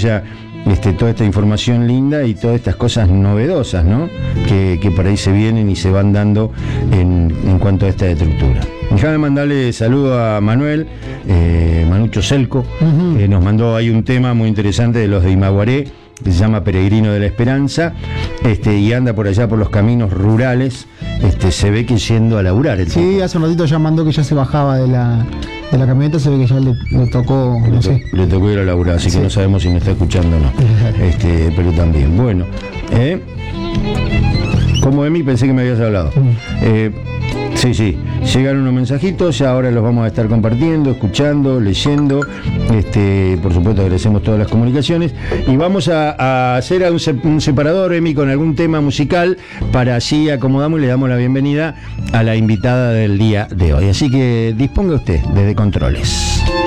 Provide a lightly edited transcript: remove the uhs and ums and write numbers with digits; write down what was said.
haya toda esta información linda y todas estas cosas novedosas, ¿no? Que por ahí se vienen y se van dando en cuanto a esta estructura. Déjame mandarle saludo a Manuel, Manucho Selco, que nos mandó ahí un tema muy interesante de los de Imaguaré, que se llama Peregrino de la Esperanza, y anda por allá por los caminos rurales, se ve que yendo a laburar. Sí, hace un ratito ya mandó que ya se bajaba de la camioneta, se ve que ya le tocó, no sé. Le tocó ir a laburar, así que no sabemos si me está escuchando o no. Pero también, bueno. Como de mí pensé que me habías hablado. Sí, llegaron unos mensajitos, ya ahora los vamos a estar compartiendo, escuchando, leyendo. Por supuesto agradecemos todas las comunicaciones y vamos a hacer un separador, Emi, con algún tema musical, para así acomodamos y le damos la bienvenida a la invitada del día de hoy. Así que disponga usted desde Controles.